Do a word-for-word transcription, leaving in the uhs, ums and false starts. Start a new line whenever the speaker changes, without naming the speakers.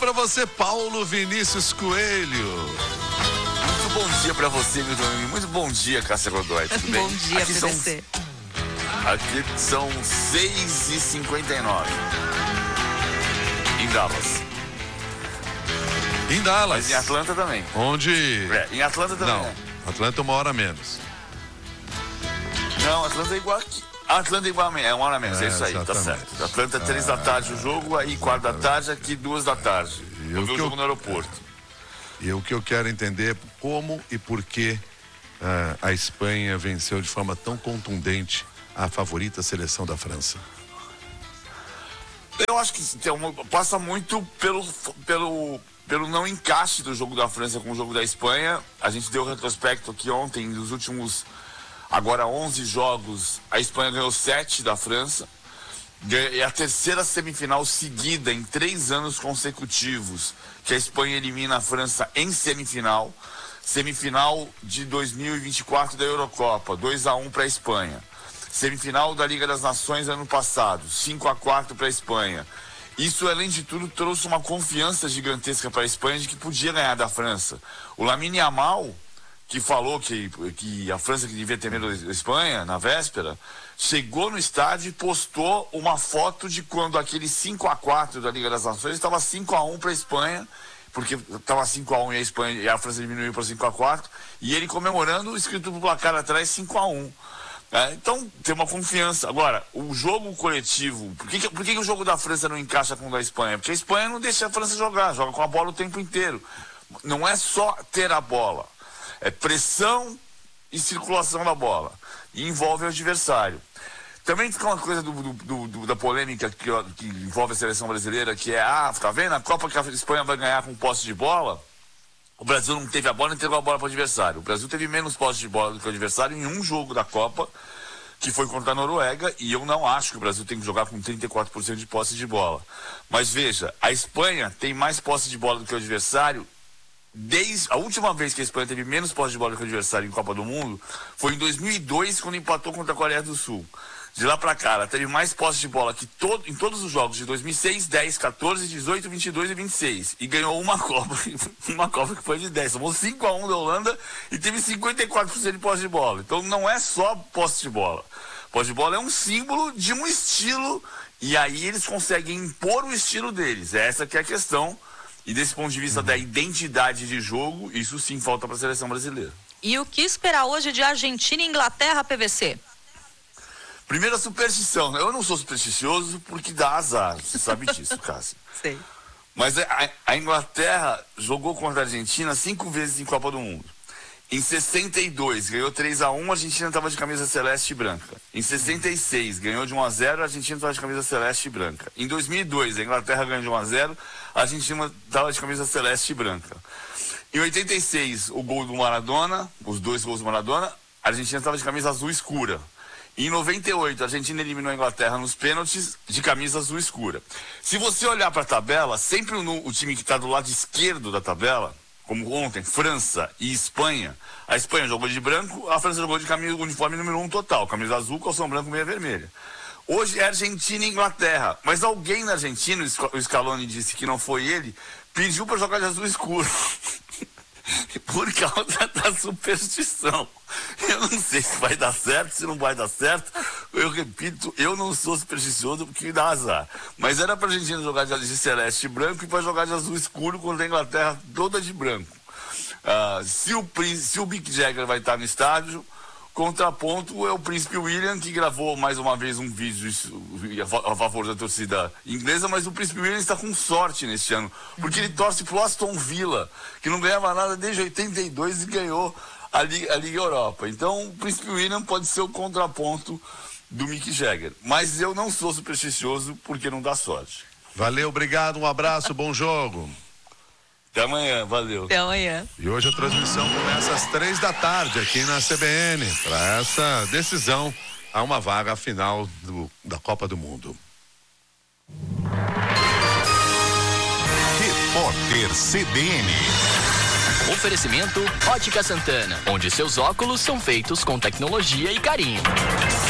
pra você, Paulo Vinícius Coelho.
Muito bom dia pra você, meu Domingo. Muito bom dia, Cássia Godoy. Tudo bem?
Bom dia,
aqui
P
são,
V C.
aqui são seis e cinquenta e nove. Em Dallas.
Em Dallas.
Mas em Atlanta também.
Onde...
É, em Atlanta também.
Não,
é.
Atlanta uma hora menos.
Não, Atlanta é igual aqui. Atlanta é igual a mim, é uma hora menos, é, é isso aí,
exatamente.
tá certo. Atlanta, três da tarde o jogo, aí quatro da tarde, aqui duas da tarde. Eu vi o jogo eu... no aeroporto.
E o que eu quero entender é como e por que uh, a Espanha venceu de forma tão contundente a favorita seleção da França.
Eu acho que tem uma, passa muito pelo, pelo, pelo não encaixe do jogo da França com o jogo da Espanha. A gente deu retrospecto aqui ontem, dos últimos, agora onze jogos, a Espanha ganhou sete da França. É a terceira semifinal seguida em três anos consecutivos que a Espanha elimina a França em semifinal. Semifinal de dois mil e vinte e quatro da Eurocopa, dois a um para a Espanha. Semifinal da Liga das Nações ano passado, cinco a quatro para a Espanha. Isso, além de tudo, trouxe uma confiança gigantesca para a Espanha de que podia ganhar da França. O Lamine Yamal, que falou que, que a França que devia ter medo da Espanha, na véspera, chegou no estádio e postou uma foto de quando aquele cinco a quatro da Liga das Nações estava cinco a um para a Espanha, porque estava cinco a um e a Espanha e a França diminuiu para cinco a quatro, e ele comemorando, escrito no placar atrás, cinco a um. É, então tem uma confiança. Agora, o jogo coletivo, por que, por que o jogo da França não encaixa com o da Espanha? Porque a Espanha não deixa a França jogar, joga com a bola o tempo inteiro. Não é só ter a bola, é pressão e circulação da bola, e envolve o adversário. Também tem uma coisa do, do, do, da polêmica que, que envolve a seleção brasileira, que é, ah, tá vendo? A Copa que a Espanha vai ganhar com posse de bola, o Brasil não teve a bola e entregou a bola para o adversário. O Brasil teve menos posse de bola do que o adversário em um jogo da Copa, que foi contra a Noruega, e eu não acho que o Brasil tem que jogar com trinta e quatro por cento de posse de bola. Mas veja, a Espanha tem mais posse de bola do que o adversário. Desde a última vez que a Espanha teve menos posse de bola do que o adversário em Copa do Mundo foi em dois mil e dois, quando empatou contra a Coreia do Sul. De lá pra cá, ela teve mais posse de bola que todo, em todos os jogos de dois mil e seis, dez, quatorze, dezoito, vinte e dois e vinte e seis. E ganhou uma Copa, uma Copa que foi de dez. Tomou cinco a um da Holanda e teve cinquenta e quatro por cento de posse de bola. Então não é só posse de bola. Posse de bola é um símbolo de um estilo, e aí eles conseguem impor o estilo deles. Essa que é a questão. E desse ponto de vista da identidade de jogo, isso sim falta para a seleção brasileira.
E o que esperar hoje de Argentina e Inglaterra, P V C?
Primeira superstição. Eu não sou supersticioso porque dá azar. Você sabe disso, Cássia.
Sei.
Mas a, a Inglaterra jogou contra a Argentina cinco vezes em Copa do Mundo. Em sessenta e dois, ganhou três a um, a Argentina estava de camisa celeste e branca. Em sessenta e seis, ganhou de um a zero, a Argentina estava de camisa celeste e branca. Em dois mil e dois, a Inglaterra ganhou de um a zero, a Argentina estava de camisa celeste e branca. Em oitenta e seis, o gol do Maradona, os dois gols do Maradona, a Argentina estava de camisa azul escura. Em noventa e oito, a Argentina eliminou a Inglaterra nos pênaltis de camisa azul escura. Se você olhar para a tabela, sempre o, o time que está do lado esquerdo da tabela, como ontem, França e Espanha, a Espanha jogou de branco, a França jogou de camisa, uniforme número um total, camisa azul, calção branco, meia vermelha. Hoje é Argentina e Inglaterra, mas alguém na Argentina, o Scaloni disse que não foi ele, pediu para jogar de azul escuro. Por causa da superstição. Eu não sei se vai dar certo, se não vai dar certo. Eu repito, eu não sou supersticioso porque dá azar. Mas era pra Argentina jogar de celeste e branco e pra jogar de azul escuro contra a Inglaterra toda de branco. Uh, se, o, se o Mick Jagger vai estar no estádio, contraponto é o Príncipe William, que gravou mais uma vez um vídeo a favor da torcida inglesa, mas o Príncipe William está com sorte neste ano, porque ele torce pro Aston Villa, que não ganhava nada desde oitenta e dois e ganhou a Liga, a Liga Europa. Então o Príncipe William pode ser o contraponto do Mick Jagger, mas eu não sou supersticioso porque não dá sorte.
Valeu, obrigado, um abraço, bom jogo.
Até amanhã, valeu.
Até amanhã.
E hoje a transmissão começa às três da tarde aqui na C B N, para essa decisão a uma vaga final do, da Copa do Mundo.
Repórter C B N.
Oferecimento Ótica Santana, onde seus óculos são feitos com tecnologia e carinho.